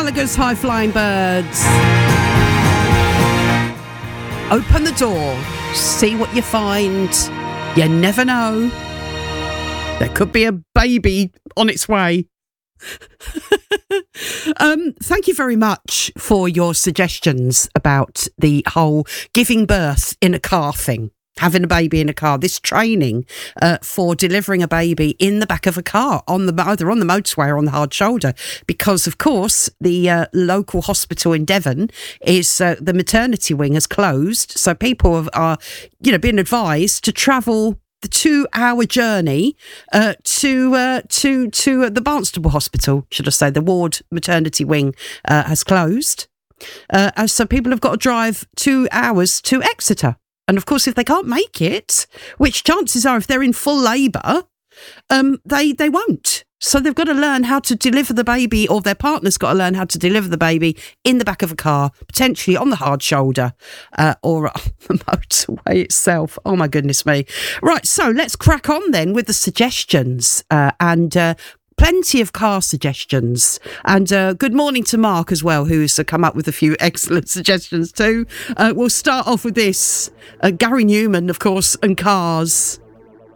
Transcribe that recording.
Gallagher's High Flying Birds. Open the door, see what you find. You never know. There could be a baby on its way. Thank you very much for your suggestions about the whole giving birth in a car thing. Having a baby in a car, this training for delivering a baby in the back of a car, either on the motorway or on the hard shoulder, because of course the local hospital in Devon is the maternity wing has closed, so people are being advised to travel the 2-hour journey to the Barnstable Hospital, should I say. The ward maternity wing has closed, so people have got to drive 2 hours to Exeter. And of course, if they can't make it, which chances are if they're in full labour, they won't. So they've got to learn how to deliver the baby, or their partner's got to learn how to deliver the baby in the back of a car, potentially on the hard shoulder or on the motorway itself. Oh, my goodness me. Right, so let's crack on then with the suggestions and plenty of car suggestions. And good morning to Mark as well, who's come up with a few excellent suggestions too. We'll start off with this. Gary Newman, of course, and cars.